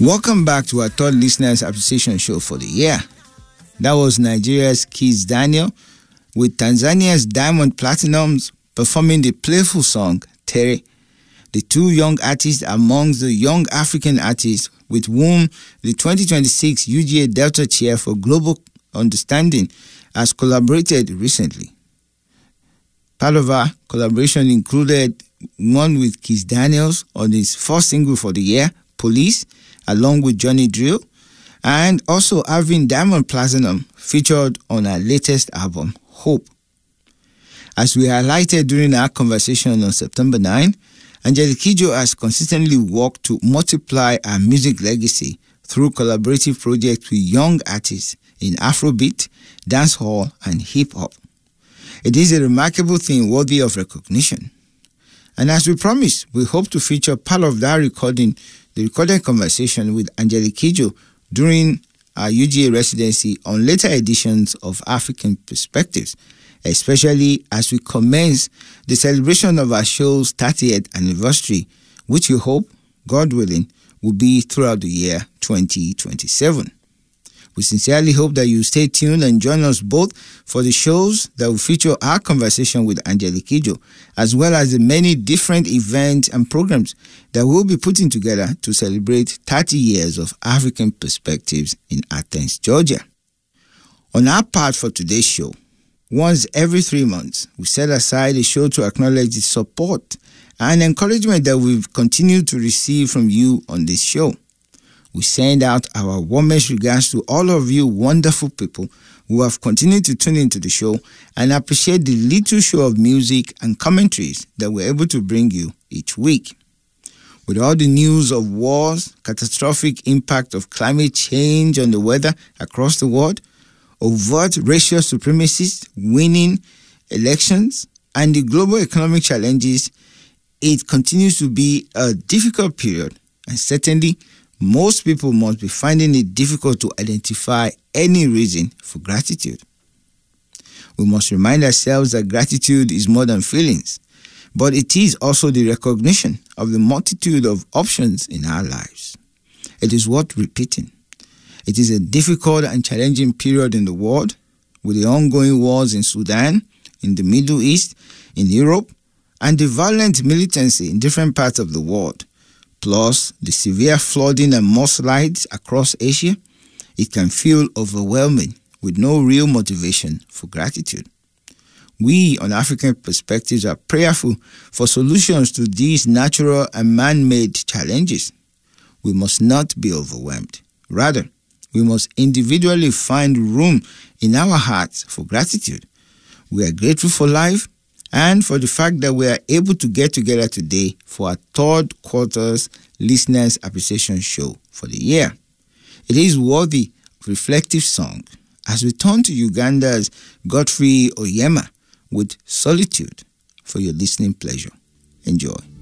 Welcome back to our third listeners appreciation show for the year. That was Nigeria's Kizz Daniel with Tanzania's Diamond Platinums performing the playful song Tere. The two young artists amongst the young African artists with whom the 2026 UGA Delta Chair for Global Understanding has collaborated recently. Part of our collaboration included one with Kizz Daniels on his first single for the year, Police, along with Johnny Drill, and also having Diamond Platinum featured on our latest album, Hope. As we highlighted during our conversation on September 9, Angelique Kidjo has consistently worked to multiply our music legacy through collaborative projects with young artists in Afrobeat, dancehall, and hip-hop. It is a remarkable thing worthy of recognition. And as we promised, we hope to feature part of that recording, the recorded conversation with Angelique Kidjo during our UGA residency on later editions of African Perspectives, especially as we commence the celebration of our show's 30th anniversary, which we hope, God willing, will be throughout the year 2027. We sincerely hope that you stay tuned and join us both for the shows that will feature our conversation with Angelique Kidjo, as well as the many different events and programs that we'll be putting together to celebrate 30 years of African Perspectives in Athens, Georgia. On our part for today's show, once every 3 months, we set aside a show to acknowledge the support and encouragement that we've continued to receive from you on this show. We send out our warmest regards to all of you wonderful people who have continued to tune into the show and appreciate the little show of music and commentaries that we're able to bring you each week. With all the news of wars, catastrophic impact of climate change on the weather across the world, overt racial supremacists winning elections, and the global economic challenges, it continues to be a difficult period, and certainly most people must be finding it difficult to identify any reason for gratitude. We must remind ourselves that gratitude is more than feelings, but it is also the recognition of the multitude of options in our lives. It is worth repeating. It is a difficult and challenging period in the world, with the ongoing wars in Sudan, in the Middle East, in Europe, and the violent militancy in different parts of the world, plus the severe flooding and mudslides across Asia. It can feel overwhelming with no real motivation for gratitude. We on African Perspectives are prayerful for solutions to these natural and man-made challenges. We must not be overwhelmed. Rather, we must individually find room in our hearts for gratitude. We are grateful for life and for the fact that we are able to get together today for our third quarter's Listeners Appreciation Show for the year. It is worthy of reflective song as we turn to Uganda's Godfrey Oyema with Solitude for your listening pleasure. Enjoy.